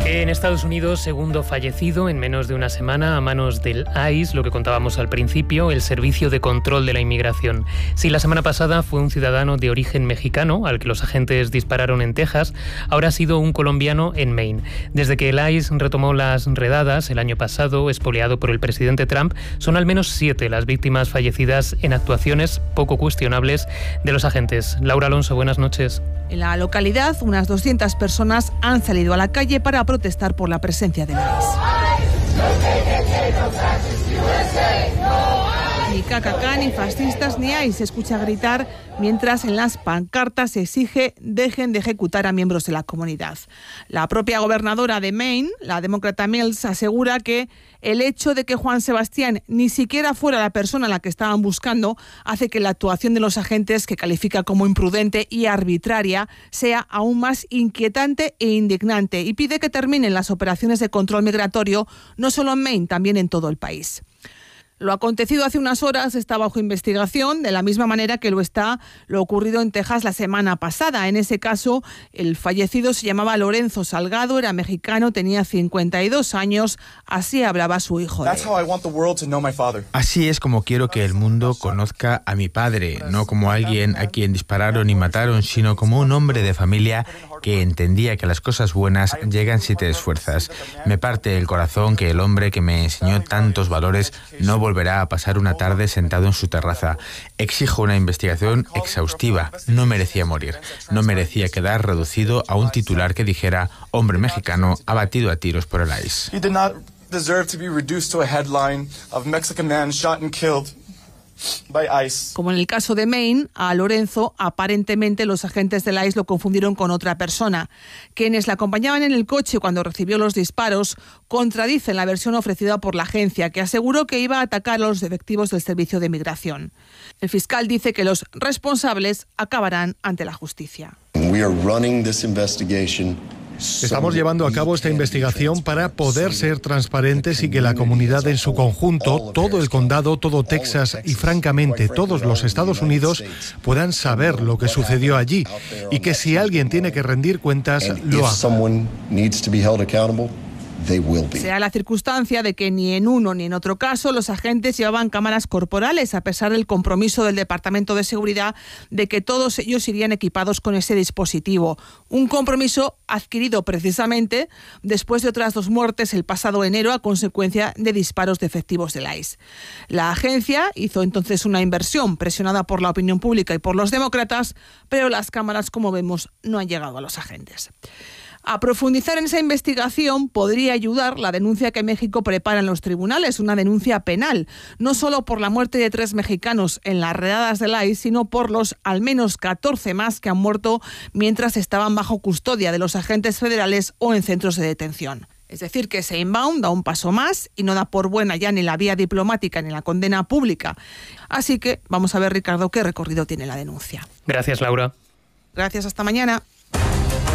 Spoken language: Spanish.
En Estados Unidos, segundo fallecido en menos de una semana a manos del ICE, lo que contábamos al principio, el Servicio de Control de la Inmigración. Si la semana pasada fue un ciudadano de origen mexicano al que los agentes dispararon en Texas, ahora ha sido un colombiano en Maine. Desde que el ICE retomó las redadas el año pasado, espoleado por el presidente Trump, son al menos 7 las víctimas fallecidas en actuaciones poco cuestionables de los agentes. Laura Alonso, buenas noches. En la localidad, unas 200 personas han salido a la calle para protestar por la presencia del ICE. Ni KKK, ni fascistas, ni ICE se escucha gritar, mientras en las pancartas se exige dejen de ejecutar a miembros de la comunidad. La propia gobernadora de Maine, la demócrata Mills, asegura que el hecho de que Juan Sebastián ni siquiera fuera la persona a la que estaban buscando hace que la actuación de los agentes, que califica como imprudente y arbitraria, sea aún más inquietante e indignante, y pide que terminen las operaciones de control migratorio no solo en Maine, también en todo el país. Lo acontecido hace unas horas está bajo investigación, de la misma manera que lo está lo ocurrido en Texas la semana pasada. En ese caso, el fallecido se llamaba Lorenzo Salgado, era mexicano, tenía 52 años, así hablaba su hijo. Así es como quiero que el mundo conozca a mi padre, no como alguien a quien dispararon y mataron, sino como un hombre de familia que entendía que las cosas buenas llegan si te esfuerzas. Me parte el corazón que el hombre que me enseñó tantos valores no volverá a pasar una tarde sentado en su terraza. Exijo una investigación exhaustiva. No merecía morir. No merecía quedar reducido a un titular que dijera hombre mexicano abatido a tiros por el ICE. He did not deserve to be reduced to a headline of Mexican man shot and killed by ICE. Como en el caso de Maine, a Lorenzo aparentemente los agentes del ICE lo confundieron con otra persona. Quienes la acompañaban en el coche cuando recibió los disparos contradicen la versión ofrecida por la agencia, que aseguró que iba a atacar a los efectivos del Servicio de Migración. El fiscal dice que los responsables acabarán ante la justicia. Estamos llevando a cabo esta investigación para poder ser transparentes y que la comunidad en su conjunto, todo el condado, todo Texas y francamente todos los Estados Unidos puedan saber lo que sucedió allí y que si alguien tiene que rendir cuentas, lo haga. Sea la circunstancia de que ni en uno ni en otro caso los agentes llevaban cámaras corporales, a pesar del compromiso del Departamento de Seguridad de que todos ellos irían equipados con ese dispositivo. Un compromiso adquirido precisamente después de otras 2 muertes el pasado enero a consecuencia de disparos de efectivos del ICE. La agencia hizo entonces una inversión presionada por la opinión pública y por los demócratas, pero las cámaras, como vemos, no han llegado a los agentes. A profundizar en esa investigación podría ayudar la denuncia que México prepara en los tribunales, una denuncia penal, no solo por la muerte de 3 mexicanos en las redadas del ICE, sino por los al menos 14 más que han muerto mientras estaban bajo custodia de los agentes federales o en centros de detención. Es decir, que Sheinbaum da un paso más y no da por buena ya ni la vía diplomática ni la condena pública. Así que vamos a ver, Ricardo, qué recorrido tiene la denuncia. Gracias, Laura. Gracias, hasta mañana.